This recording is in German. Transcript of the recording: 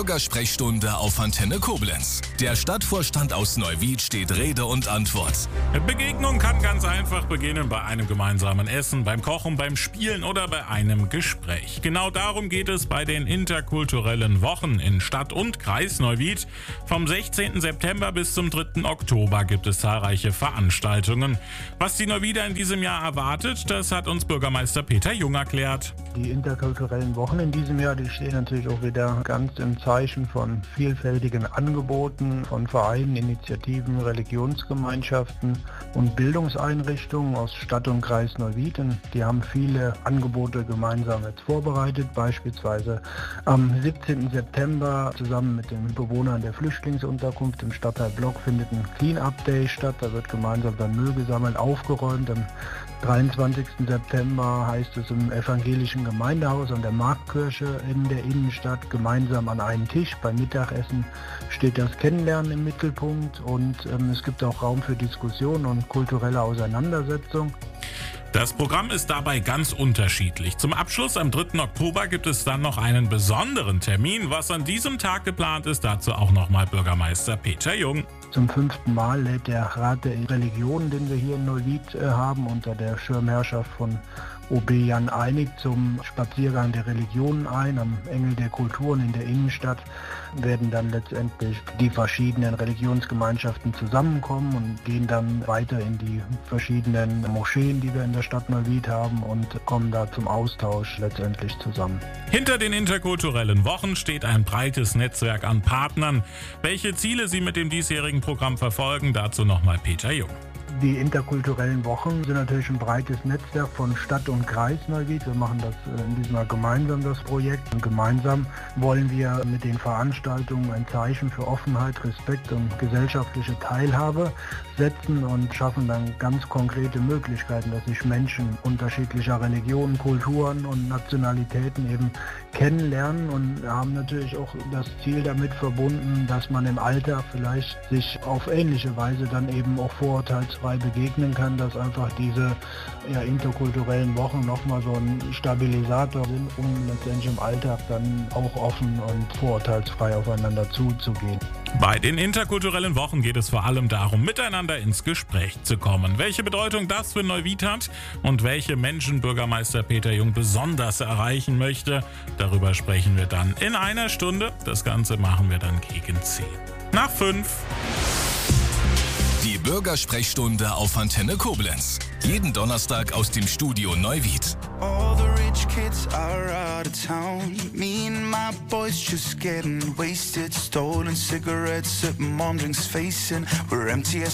Bürgersprechstunde auf Antenne Koblenz. Der Stadtvorstand aus Neuwied steht Rede und Antwort. Begegnung kann ganz einfach beginnen bei einem gemeinsamen Essen, beim Kochen, beim Spielen oder bei einem Gespräch. Genau darum geht es bei den interkulturellen Wochen in Stadt und Kreis Neuwied. Vom 16. September bis zum 3. Oktober gibt es zahlreiche Veranstaltungen. Was die Neuwieder in diesem Jahr erwartet, das hat uns Bürgermeister Peter Jung erklärt. Die interkulturellen Wochen in diesem Jahr, die stehen natürlich auch wieder ganz im Zeichen von vielfältigen Angeboten von Vereinen, Initiativen, Religionsgemeinschaften und Bildungseinrichtungen aus Stadt und Kreis Neuwied. Und die haben viele Angebote gemeinsam jetzt vorbereitet, beispielsweise am 17. September zusammen mit den Bewohnern der Flüchtlingsunterkunft im Stadtteil Block findet ein Clean-Up Day statt. Da wird gemeinsam dann Müll gesammelt, aufgeräumt. Am 23. September heißt es im evangelischen Gemeindehaus an der Marktkirche in der Innenstadt gemeinsam an einen Tisch. Beim Mittagessen steht das Kennenlernen im Mittelpunkt und es gibt auch Raum für Diskussion und kulturelle Auseinandersetzung. Das Programm ist dabei ganz unterschiedlich. Zum Abschluss am 3. Oktober gibt es dann noch einen besonderen Termin. Was an diesem Tag geplant ist, dazu auch nochmal Bürgermeister Peter Jung. Zum 5. Mal lädt der Rat der Religionen, den wir hier in Neuwied haben, unter der Schirmherrschaft von OB Jan Einig zum Spaziergang der Religionen ein. Am Engel der Kulturen in der Innenstadt werden dann letztendlich die verschiedenen Religionsgemeinschaften zusammenkommen und gehen dann weiter in die verschiedenen Moscheen, die wir in der Stadt Neuwied haben und kommen da zum Austausch letztendlich zusammen. Hinter den interkulturellen Wochen steht ein breites Netzwerk an Partnern. Welche Ziele sie mit dem diesjährigen Programm verfolgen, dazu nochmal Peter Jung. Die interkulturellen Wochen sind natürlich ein breites Netzwerk von Stadt und Kreis Neuwied. Wir machen das in diesem Jahr gemeinsam, das Projekt. Und gemeinsam wollen wir mit den Veranstaltungen ein Zeichen für Offenheit, Respekt und gesellschaftliche Teilhabe setzen und schaffen dann ganz konkrete Möglichkeiten, dass sich Menschen unterschiedlicher Religionen, Kulturen und Nationalitäten eben kennenlernen und haben natürlich auch das Ziel damit verbunden, dass man im Alltag vielleicht sich auf ähnliche Weise dann eben auch vorurteilsfrei begegnen kann, dass einfach diese interkulturellen Wochen nochmal so ein Stabilisator sind, um letztendlich im Alltag dann auch offen und vorurteilsfrei aufeinander zuzugehen. Bei den interkulturellen Wochen geht es vor allem darum, miteinander ins Gespräch zu kommen. Welche Bedeutung das für Neuwied hat und welche Menschen Bürgermeister Peter Jung besonders erreichen möchte, darüber sprechen wir dann in einer Stunde. Das Ganze machen wir dann gegen 10. Nach 5. Die Bürgersprechstunde auf Antenne Koblenz. Jeden Donnerstag aus dem Studio Neuwied. All the rich kids are out of town. Me and my boys just getting wasted. Stolen cigarettes at mom drinks facing. We're empty as